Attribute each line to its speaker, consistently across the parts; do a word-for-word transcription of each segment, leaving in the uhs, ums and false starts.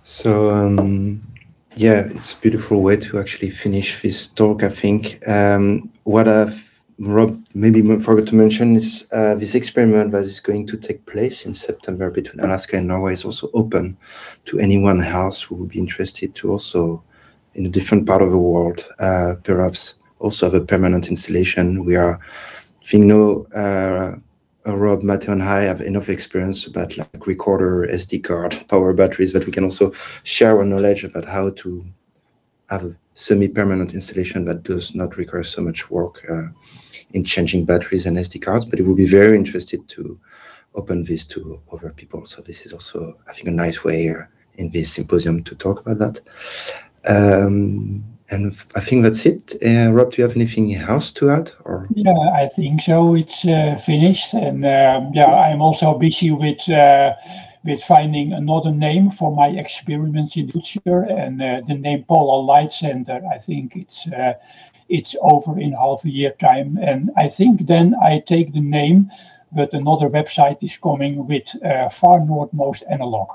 Speaker 1: So, um, yeah, it's a beautiful way to actually finish this talk, I think. Um, what I've, Rob maybe forgot to mention is uh, this experiment that is going to take place in September between Alaska and Norway is also open to anyone else who would be interested to also, in a different part of the world, uh, perhaps also have a permanent installation. We are, I think, no, uh, uh, Rob, Matteo, and I have enough experience about like recorder, S D card, power batteries that we can also share our knowledge about how to have a semi-permanent installation that does not require so much work uh, in changing batteries and S D cards. But it would be very interested to open this to other people. So this is also, I think, a nice way uh, in this symposium to talk about that. Um, and I think that's it. Uh, Rob, do you have anything else to add? Or
Speaker 2: yeah, I think so. It's uh, finished, and um, yeah, I'm also busy with uh, with finding another name for my experiments in the future. And uh, the name Polar Light Center, I think it's uh, it's over in half a year time, and I think then I take the name, but another website is coming with uh, Far Northmost Analog.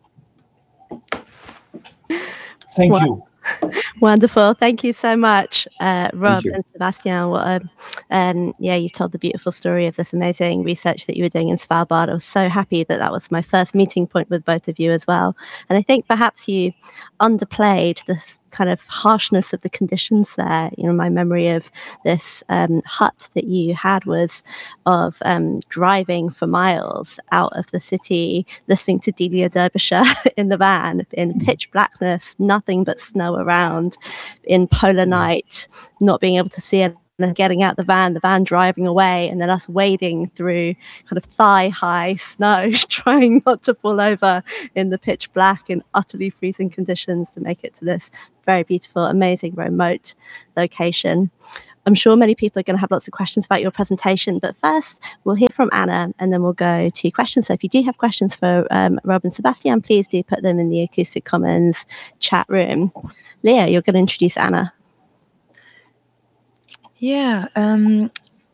Speaker 2: Thank
Speaker 3: Wow.
Speaker 2: you.
Speaker 3: Wonderful. Thank you so much, uh, Rob and Sebastian. What a, um, yeah, you told the beautiful story of this amazing research that you were doing in Svalbard. I was so happy that that was my first meeting point with both of you as well. And I think perhaps you underplayed the kind of harshness of the conditions there. You know, my memory of this um, hut that you had was of um, driving for miles out of the city, listening to Delia Derbyshire in the van in pitch blackness, nothing but snow around, in polar night, not being able to see it. And then getting out the van, the van driving away, and then us wading through kind of thigh-high snow, trying not to fall over in the pitch black and utterly freezing conditions to make it to this very beautiful, amazing remote location. I'm sure many people are going to have lots of questions about your presentation, but first we'll hear from Anna and then we'll go to questions. So if you do have questions for um, Rob and Sebastian, please do put them in the Acoustic Commons chat room. Leah, you're going to introduce Anna.
Speaker 4: Yeah, um,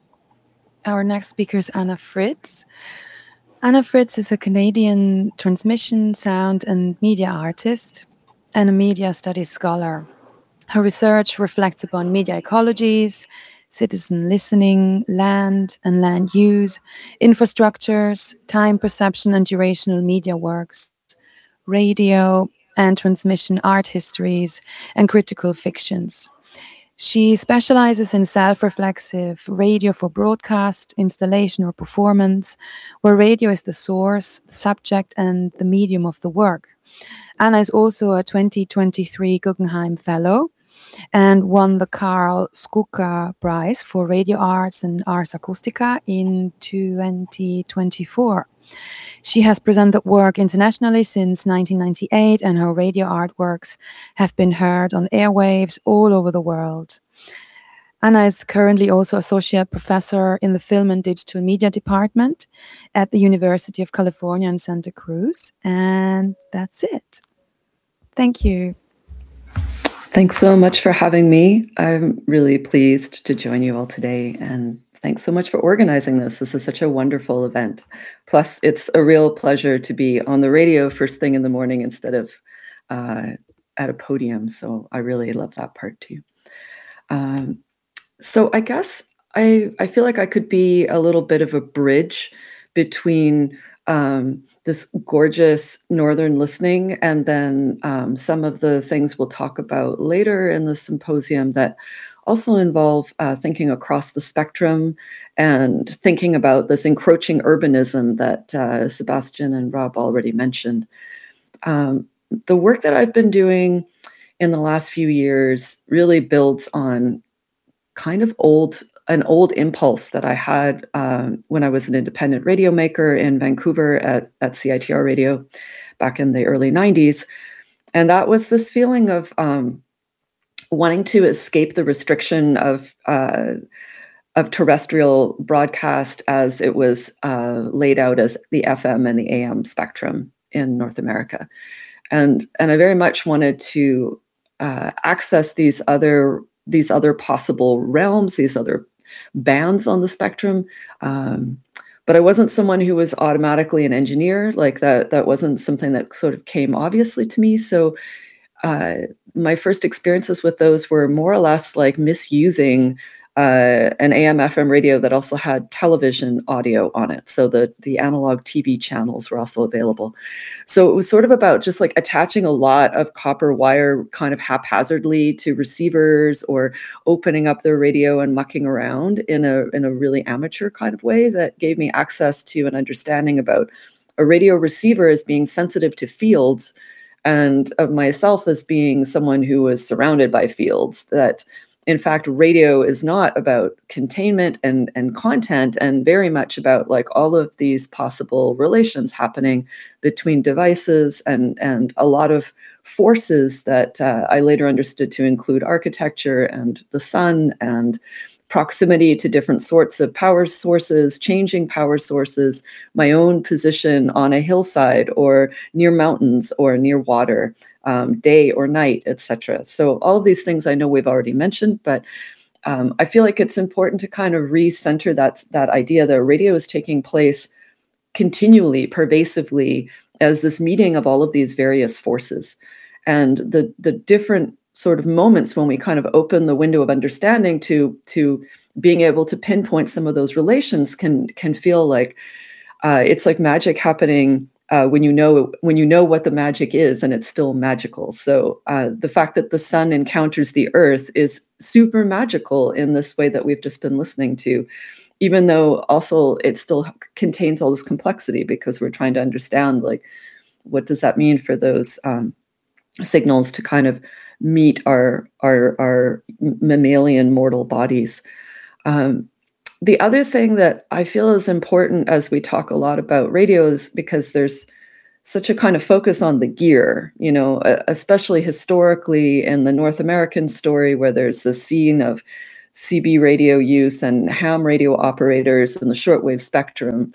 Speaker 4: our next speaker is Anna Fritz. Anna Fritz is a Canadian transmission, sound, and media artist and a media studies scholar. Her research reflects upon media ecologies, citizen listening, land and land use, infrastructures, time perception and durational media works, radio and transmission art histories, and critical fictions. She specializes in self-reflexive radio for broadcast, installation, or performance, where radio is the source, the subject, and the medium of the work. Anna is also a twenty twenty-three Guggenheim Fellow and won the Karl Skuka Prize for Radio Arts and Ars Acustica in twenty twenty-four. She has presented work internationally since nineteen ninety-eight, and her radio artworks have been heard on airwaves all over the world. Anna is currently also Associate Professor in the Film and Digital Media Department at the University of California in Santa Cruz. And that's it. Thank you.
Speaker 5: Thanks so much for having me. I'm really pleased to join you all today, and thanks so much for organizing this. This is such a wonderful event. Plus, it's a real pleasure to be on the radio first thing in the morning instead of uh, at a podium. So I really love that part too. Um, so I guess I, I feel like I could be a little bit of a bridge between um, this gorgeous Northern listening and then um, some of the things we'll talk about later in the symposium that also involve uh, thinking across the spectrum and thinking about this encroaching urbanism that uh, Sebastian and Rob already mentioned. Um, the work that I've been doing in the last few years really builds on kind of old, an old impulse that I had um, when I was an independent radio maker in Vancouver at, at C I T R Radio back in the early nineties. And that was this feeling of um, wanting to escape the restriction of uh, of terrestrial broadcast as it was uh, laid out as the F M and the A M spectrum in North America. And, and I very much wanted to uh, access these other, these other possible realms, these other bands on the spectrum, um, but I wasn't someone who was automatically an engineer. Like that, that wasn't something that sort of came obviously to me. So uh, my first experiences with those were more or less like misusing uh, an A M F M radio that also had television audio on it. So the, the analog T V channels were also available. So it was sort of about just like attaching a lot of copper wire kind of haphazardly to receivers, or opening up the radio and mucking around in a, in a really amateur kind of way that gave me access to an understanding about a radio receiver as being sensitive to fields, and of myself as being someone who was surrounded by fields. That in fact, radio is not about containment and, and content, and very much about like all of these possible relations happening between devices, and, and a lot of forces that uh, I later understood to include architecture and the sun and proximity to different sorts of power sources, changing power sources, my own position on a hillside or near mountains or near water, um, day or night, et cetera. So all of these things I know we've already mentioned, but um, I feel like it's important to kind of recenter that, that idea that radio is taking place continually, pervasively, as this meeting of all of these various forces. And the, the different sort of moments when we kind of open the window of understanding to, to being able to pinpoint some of those relations can, can feel like uh, it's like magic happening uh, when you know when you know what the magic is, and it's still magical. So uh, the fact that the sun encounters the earth is super magical in this way that we've just been listening to, even though also it still contains all this complexity, because we're trying to understand, like, what does that mean for those um, signals to kind of meet our our our mammalian mortal bodies. Um, the other thing that I feel is important as we talk a lot about radio is because there's such a kind of focus on the gear, you know, especially historically in the North American story, where there's a scene of C B radio use and ham radio operators in the shortwave spectrum.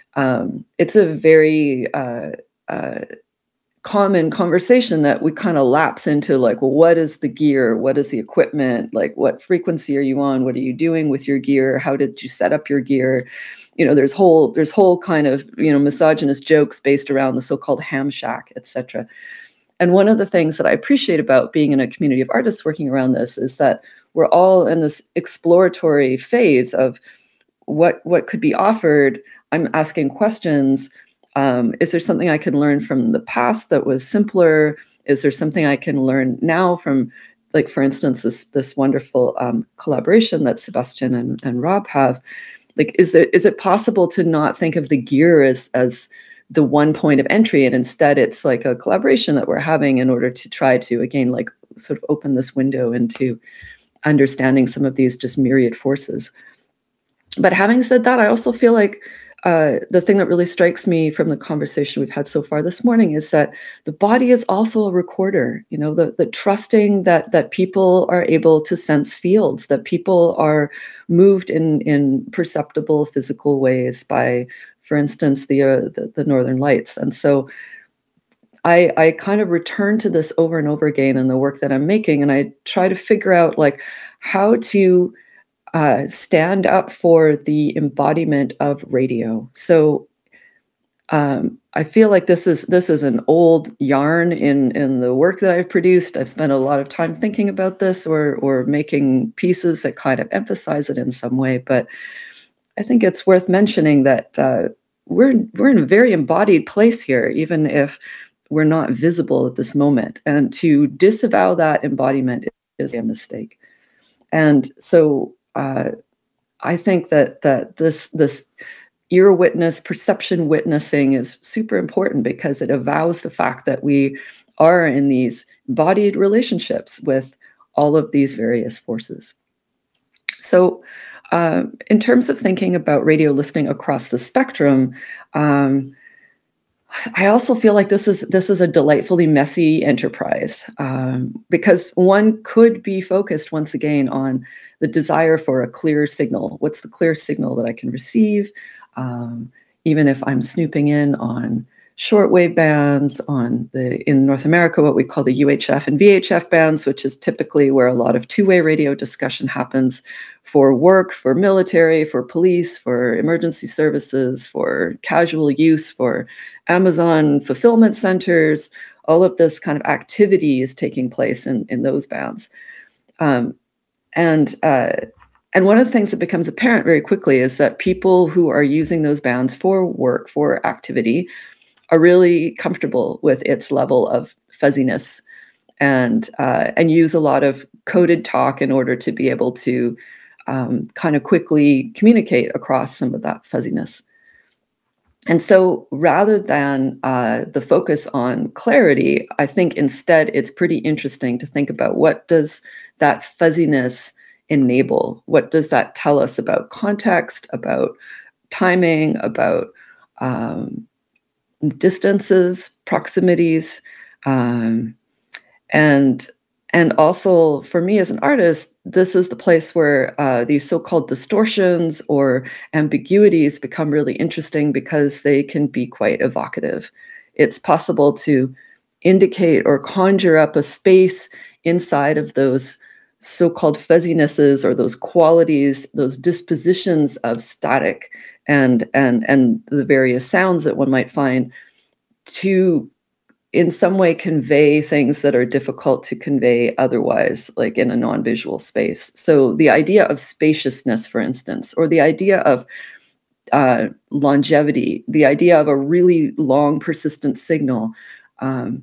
Speaker 5: Um, it's a very uh, uh, common conversation that we kind of lapse into, like, well, what is the gear? What is the equipment? Like, what frequency are you on? What are you doing with your gear? How did you set up your gear? You know, there's whole there's whole kind of, you know, misogynist jokes based around the so-called ham shack, et cetera. And one of the things that I appreciate about being in a community of artists working around this is that we're all in this exploratory phase of what what could be offered. I'm asking questions. Um, is there something I can learn from the past that was simpler? Is there something I can learn now from, like, for instance, this this wonderful um, collaboration that Sebastian and, and Rob have? Like, is it is it possible to not think of the gear as as the one point of entry, and instead it's like a collaboration that we're having in order to try to, again, like, sort of open this window into understanding some of these just myriad forces? But having said that, I also feel like Uh, the thing that really strikes me from the conversation we've had so far this morning is that the body is also a recorder. You know, the, the trusting that that people are able to sense fields, that people are moved in in perceptible physical ways by, for instance, the uh, the, the Northern Lights. And so I, I kind of return to this over and over again in the work that I'm making, and I try to figure out, like, how to Uh, stand up for the embodiment of radio. So um, I feel like this is this is an old yarn in in the work that I've produced. I've spent a lot of time thinking about this, or or making pieces that kind of emphasize it in some way. But I think it's worth mentioning that uh, we're we're in a very embodied place here, even if we're not visible at this moment. And to disavow that embodiment is a mistake. And so Uh, I think that that this this ear witness, perception witnessing is super important, because it avows the fact that we are in these embodied relationships with all of these various forces. So uh, in terms of thinking about radio listening across the spectrum, um, I also feel like this is this is a delightfully messy enterprise, um, because one could be focused once again on the desire for a clear signal. What's the clear signal that I can receive? Um, even if I'm snooping in on shortwave bands, on the, in North America, what we call the U H F and V H F bands, which is typically where a lot of two-way radio discussion happens for work, for military, for police, for emergency services, for casual use, for Amazon fulfillment centers. All of this kind of activity is taking place in, in those bands. Um, and uh, and one of the things that becomes apparent very quickly is that people who are using those bands for work, for activity, are really comfortable with its level of fuzziness, and uh, and use a lot of coded talk in order to be able to um, kind of quickly communicate across some of that fuzziness. And so rather than uh, the focus on clarity, I think instead it's pretty interesting to think about, what does that fuzziness enable? What does that tell us about context, about timing, about um, distances, proximities, um, and and also for me as an artist, this is the place where uh, these so-called distortions or ambiguities become really interesting, because they can be quite evocative. It's possible to indicate or conjure up a space inside of those so-called fuzzinesses, or those qualities, those dispositions of static and and and the various sounds that one might find, to in some way convey things that are difficult to convey otherwise, like in a non-visual space. So the idea of spaciousness, for instance, or the idea of uh, longevity, the idea of a really long persistent signal, um,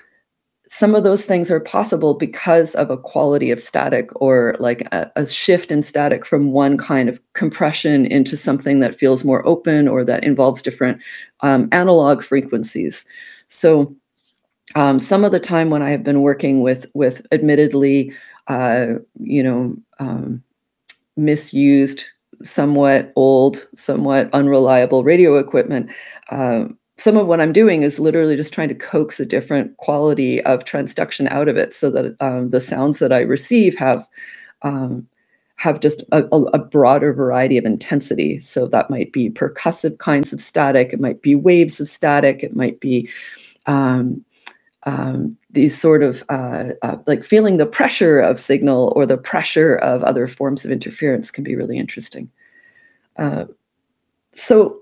Speaker 5: some of those things are possible because of a quality of static, or like a, a shift in static from one kind of compression into something that feels more open, or that involves different um, analog frequencies. So um, some of the time when I have been working with, with admittedly, uh, you know, um, misused, somewhat old, somewhat unreliable radio equipment, uh, some of what I'm doing is literally just trying to coax a different quality of transduction out of it, so that um, the sounds that I receive have um, have just a, a broader variety of intensity. So that might be percussive kinds of static, it might be waves of static, it might be um, um, these sort of uh, uh, like feeling the pressure of signal, or the pressure of other forms of interference can be really interesting. Uh, so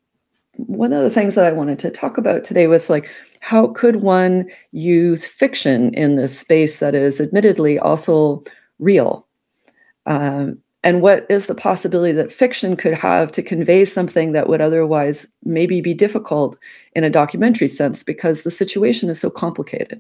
Speaker 5: one of the things that I wanted to talk about today was, like, how could one use fiction in this space that is admittedly also real? Um, and what is the possibility that fiction could have to convey something that would otherwise maybe be difficult in a documentary sense, because the situation is so complicated?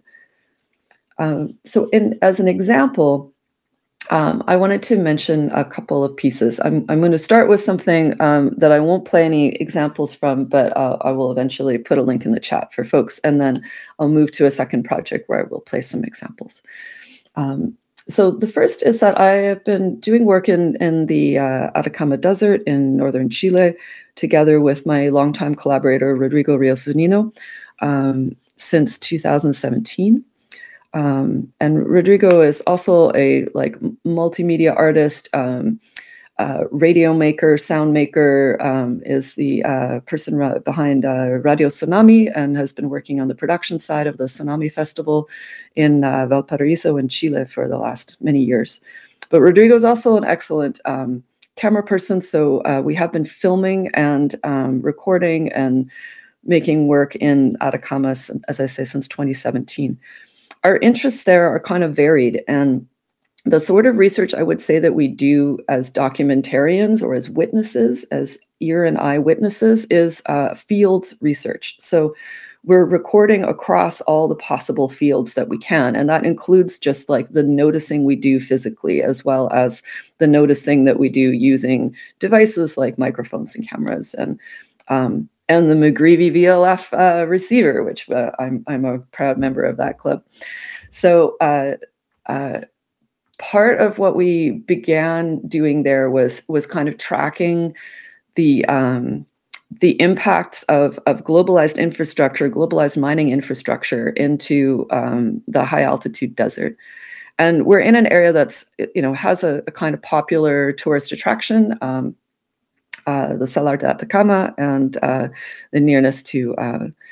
Speaker 5: Um, so in, as an example, Um, I wanted to mention a couple of pieces. I'm, I'm going to start with something um, that I won't play any examples from, but uh, I will eventually put a link in the chat for folks. And then I'll move to a second project where I will play some examples. Um, so the first is that I have been doing work in, in the uh, Atacama Desert in northern Chile, together with my longtime collaborator, Rodrigo Rios Zunino, um, since two thousand seventeen. Um, and Rodrigo is also a like multimedia artist, um, uh, radio maker, sound maker, um, is the uh, person ra- behind uh, Radio Tsunami, and has been working on the production side of the Tsunami Festival in uh, Valparaiso in Chile for the last many years. But Rodrigo is also an excellent um, camera person, so uh, we have been filming and um, recording and making work in Atacama, as I say, since twenty seventeen. Our interests there are kind of varied, and the sort of research I would say that we do as documentarians, or as witnesses, as ear and eye witnesses, is uh, fields research. So we're recording across all the possible fields that we can, and that includes just like the noticing we do physically, as well as the noticing that we do using devices like microphones and cameras, and um, and the McGreevy V L F uh, receiver, which uh, I'm I'm a proud member of that club. So uh, uh, part of what we began doing there was was kind of tracking the um, the impacts of of globalized infrastructure, globalized mining infrastructure into um, the high altitude desert. And we're in an area that's, you know, has a, a kind of popular tourist attraction. Um, Uh, the Salar de Atacama, and uh, the nearness to uh,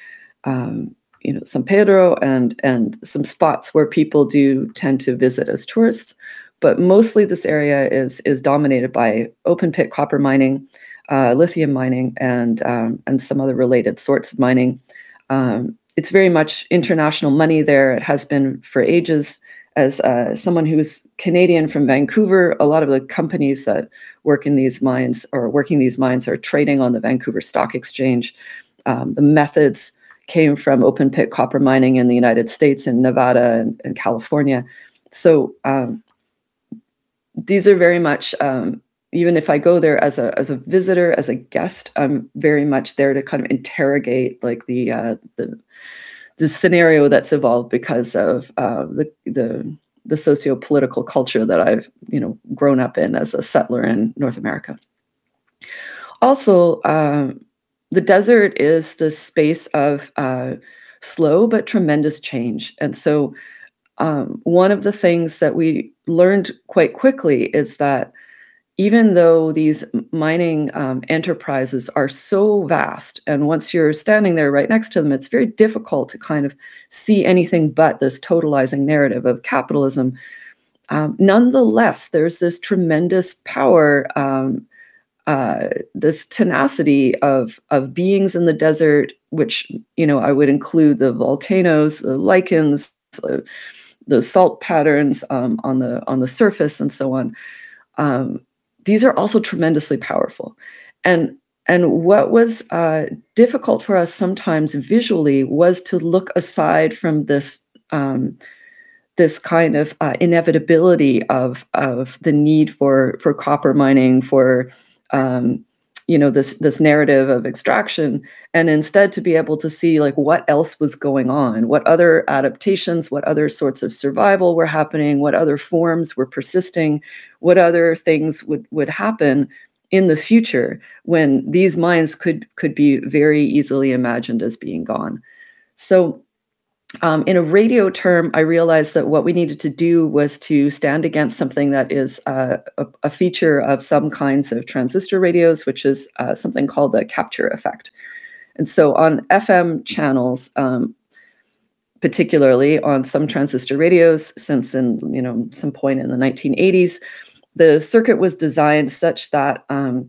Speaker 5: um, you know, San Pedro and and some spots where people do tend to visit as tourists. But mostly this area is is dominated by open pit copper mining, uh, lithium mining, and um, and some other related sorts of mining. Um, it's very much international money there. It has been for ages. As uh, someone who's Canadian from Vancouver, a lot of the companies that work in these mines or working these mines are trading on the Vancouver Stock Exchange. Um, the methods came from open pit copper mining in the United States, in Nevada and, and California. So um, these are very much, um, even if I go there as a as a visitor, as a guest, I'm very much there to kind of interrogate like the uh, the the scenario that's evolved because of uh, the the the socio-political culture that I've you know grown up in as a settler in North America. Also, um, the desert is the space of uh, slow but tremendous change, and so um, one of the things that we learned quite quickly is that even though these mining um, enterprises are so vast, and once you're standing there right next to them, it's very difficult to kind of see anything but this totalizing narrative of capitalism. Um, nonetheless, there's this tremendous power, um, uh, this tenacity of, of beings in the desert, which, you know, I would include the volcanoes, the lichens, the, the salt patterns um, on the on the surface, and so on. Um, These are also tremendously powerful. And, and what was uh, difficult for us sometimes visually was to look aside from this, um, this kind of uh, inevitability of, of the need for, for copper mining, for um, you know, this, this narrative of extraction, and instead to be able to see like what else was going on, what other adaptations, what other sorts of survival were happening, what other forms were persisting, what other things would, would happen in the future when these mines could, could be very easily imagined as being gone. So um, in a radio term, I realized that what we needed to do was to stand against something that is uh, a, a feature of some kinds of transistor radios, which is uh, something called the capture effect. And so on F M channels, um, particularly on some transistor radios, since in you know some point in the nineteen eighties, the circuit was designed such that um,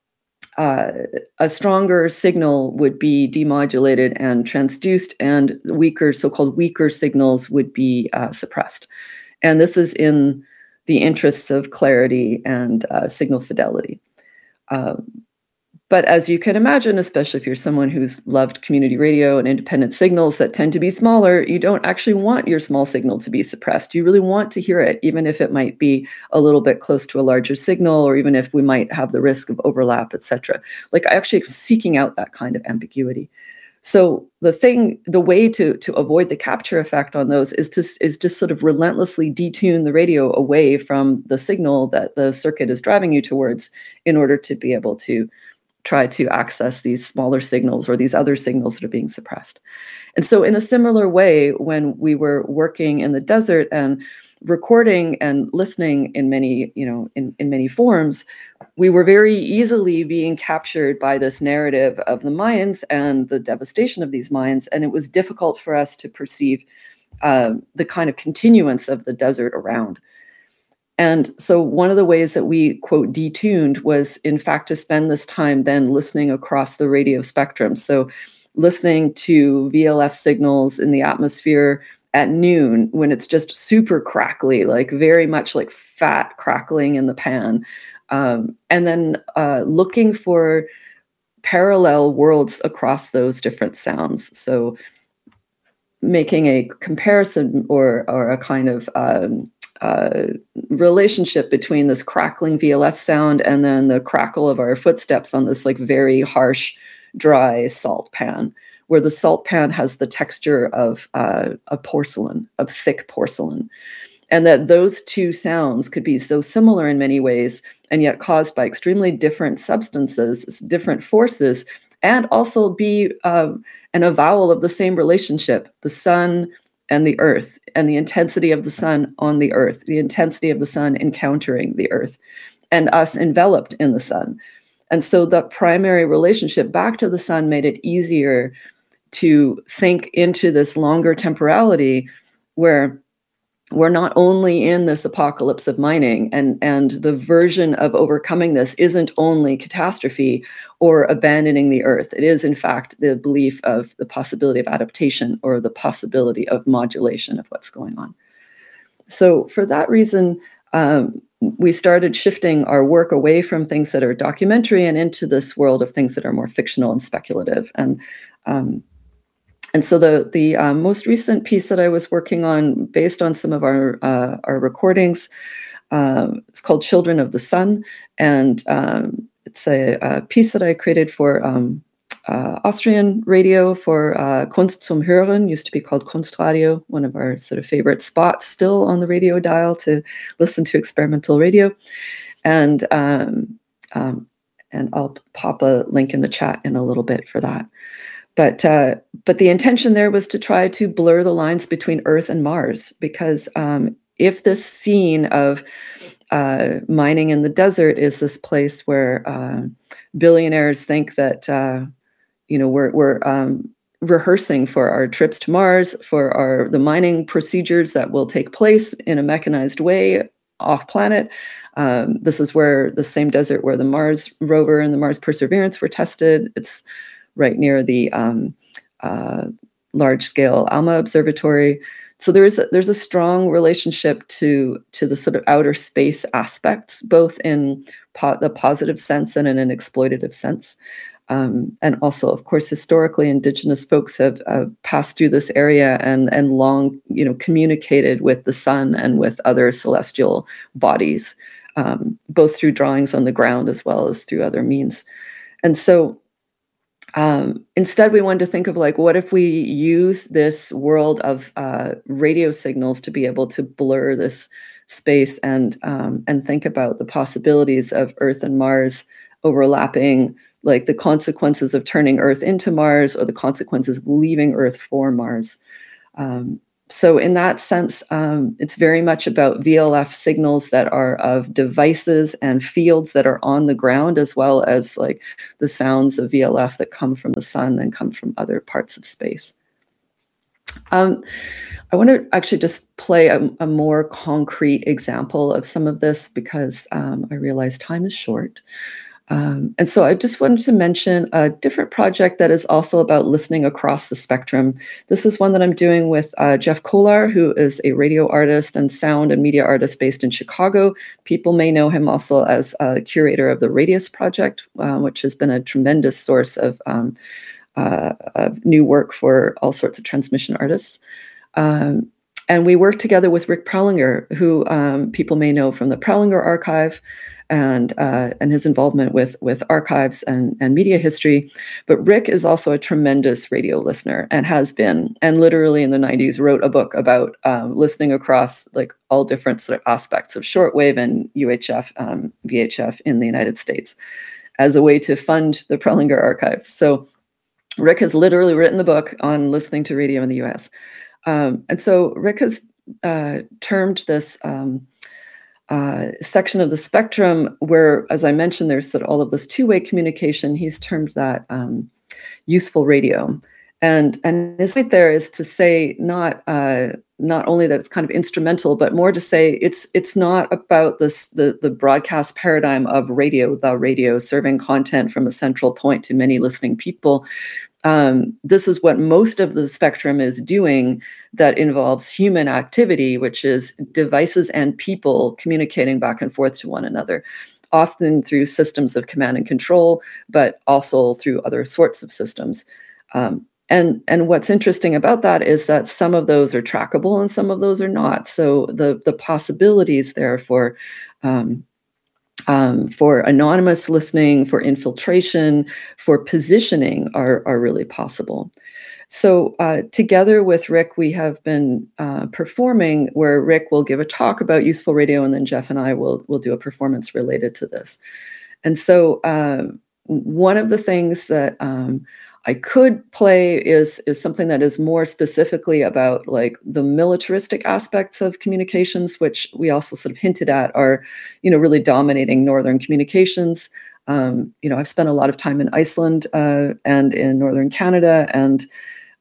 Speaker 5: uh, a stronger signal would be demodulated and transduced, and weaker, so-called weaker signals would be uh, suppressed. And this is in the interests of clarity and uh, signal fidelity. Um, But as you can imagine, especially if you're someone who's loved community radio and independent signals that tend to be smaller, you don't actually want your small signal to be suppressed. You really want to hear it, even if it might be a little bit close to a larger signal, or even if we might have the risk of overlap, et cetera. Like I actually was seeking out that kind of ambiguity. So the thing, the way to, to avoid the capture effect on those is to is just sort of relentlessly detune the radio away from the signal that the circuit is driving you towards in order to be able to try to access these smaller signals or these other signals that are being suppressed. And so in a similar way, when we were working in the desert and recording and listening in many, you know, in, in many forms, we were very easily being captured by this narrative of the mines and the devastation of these mines. And it was difficult for us to perceive uh, the kind of continuance of the desert around. And so one of the ways that we, quote, detuned was, in fact, to spend this time then listening across the radio spectrum. So listening to V L F signals in the atmosphere at noon when it's just super crackly, like very much like fat crackling in the pan. Um, and then uh, looking for parallel worlds across those different sounds. So making a comparison or, or a kind of um, Uh, relationship between this crackling V L F sound and then the crackle of our footsteps on this like very harsh, dry salt pan, where the salt pan has the texture of uh, a porcelain, of thick porcelain. And that those two sounds could be so similar in many ways, and yet caused by extremely different substances, different forces, and also be um, an avowal of the same relationship, the sun and the earth, and the intensity of the sun on the earth, the intensity of the sun encountering the earth, and us enveloped in the sun. And so the primary relationship back to the sun made it easier to think into this longer temporality where we're not only in this apocalypse of mining, and, and the version of overcoming this isn't only catastrophe or abandoning the earth. It is, in fact, the belief of the possibility of adaptation or the possibility of modulation of what's going on. So for that reason, um, we started shifting our work away from things that are documentary and into this world of things that are more fictional and speculative. And um, And so the the uh, most recent piece that I was working on, based on some of our uh, our recordings, um, it's called "Children of the Sun," and um, it's a, a piece that I created for um, uh, Austrian radio for uh, Kunst zum Hören, used to be called Kunstradio, one of our sort of favorite spots still on the radio dial to listen to experimental radio, and um, um, and I'll pop a link in the chat in a little bit for that. But uh, but the intention there was to try to blur the lines between Earth and Mars, because um, if this scene of uh, mining in the desert is this place where uh, billionaires think that uh, you know we're we're um, rehearsing for our trips to Mars, for our the mining procedures that will take place in a mechanized way off planet. Um, this is where the same desert where the Mars rover and the Mars Perseverance were tested. It's right near the um, uh, large-scale ALMA observatory. So there is a, there's a strong relationship to to the sort of outer space aspects, both in po- the positive sense and in an exploitative sense. Um, and also, of course, historically, Indigenous folks have uh, passed through this area and and long, you know, communicated with the sun and with other celestial bodies, um, both through drawings on the ground as well as through other means. And so, Um, instead, we wanted to think of like, what if we use this world of uh, radio signals to be able to blur this space and um, and think about the possibilities of Earth and Mars overlapping, like the consequences of turning Earth into Mars or the consequences of leaving Earth for Mars. Um, so in that sense, um, it's very much about V L F signals that are of devices and fields that are on the ground, as well as like the sounds of V L F that come from the sun and come from other parts of space. Um, I want to actually just play a, a more concrete example of some of this, because um, I realize time is short. Um, and so I just wanted to mention a different project that is also about listening across the spectrum. This is one that I'm doing with uh, Jeff Kolar, who is a radio artist and sound and media artist based in Chicago. People may know him also as a curator of the Radius Project, uh, which has been a tremendous source of, um, uh, of new work for all sorts of transmission artists. Um, and we work together with Rick Prelinger, who um, people may know from the Prelinger Archive, and uh, and his involvement with with archives and, and media history. But Rick is also a tremendous radio listener and has been, and literally in the nineties wrote a book about um, listening across like all different sort of aspects of shortwave and U H F, um, V H F in the United States as a way to fund the Prelinger Archive. So Rick has literally written the book on listening to radio in the U S. Um, and so Rick has uh, termed this um, Uh, section of the spectrum where, as I mentioned, there's sort of all of this two-way communication. He's termed that um, useful radio. And and his point there is to say not uh, not only that it's kind of instrumental, but more to say it's it's not about this the the broadcast paradigm of radio, the radio serving content from a central point to many listening people. Um, this is what most of the spectrum is doing that involves human activity, which is devices and people communicating back and forth to one another, often through systems of command and control, but also through other sorts of systems. Um, and, and what's interesting about that is that some of those are trackable and some of those are not. So the, the possibilities there for um, Um, for anonymous listening, for infiltration, for positioning are, are really possible. So uh, together with Rick, we have been uh, performing where Rick will give a talk about useful radio, and then Jeff and I will, will do a performance related to this. And so uh, one of the things that um, I could play is, is something that is more specifically about like the militaristic aspects of communications, which we also sort of hinted at are, you know, really dominating Northern communications. Um, you know, I've spent a lot of time in Iceland uh, and in Northern Canada, and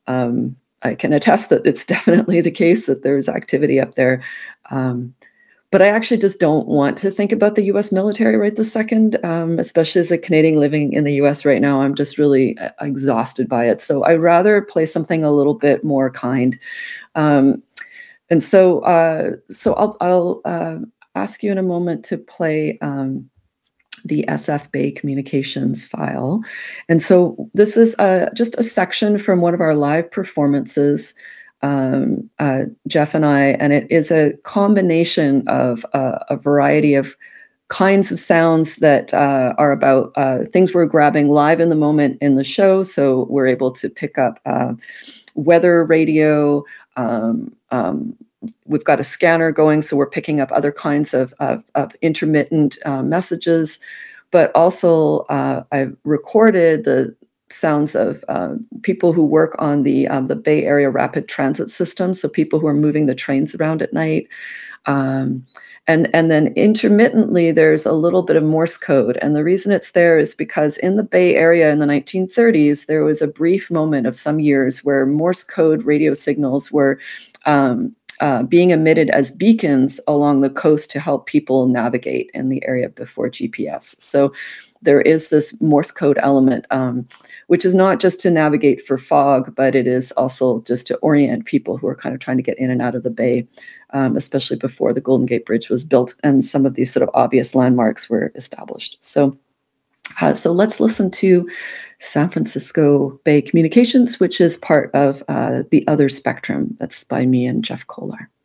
Speaker 5: um, I can attest that it's definitely the case that there's activity up there. Um, but I actually just don't want to think about the U S military right this second, um, especially as a Canadian living in the U S right now. I'm just really exhausted by it. So I'd rather play something a little bit more kind. Um, and so uh, so I'll, I'll uh, ask you in a moment to play um, the S F Bay Communications file. And so this is uh, just a section from one of our live performances, um, uh, Jeff and I, and it is a combination of uh, a variety of kinds of sounds that uh, are about uh, things we're grabbing live in the moment in the show. So we're able to pick up uh, weather radio, um, um, we've got a scanner going, so we're picking up other kinds of, of, of intermittent uh, messages, but also uh, I've recorded the sounds of uh, people who work on the um, the Bay Area rapid transit system, so people who are moving the trains around at night. Um, and, and then intermittently, there's a little bit of Morse code. And the reason it's there is because in the Bay Area in the nineteen thirties, there was a brief moment of some years where Morse code radio signals were um, Uh, being emitted as beacons along the coast to help people navigate in the area before G P S. So there is this Morse code element, um, which is not just to navigate for fog, but it is also just to orient people who are kind of trying to get in and out of the bay, um, especially before the Golden Gate Bridge was built and some of these sort of obvious landmarks were established. So, uh, so let's listen to San Francisco Bay Communications, which is part of uh, the Other Spectrum. That's by me and Jeff Kolar.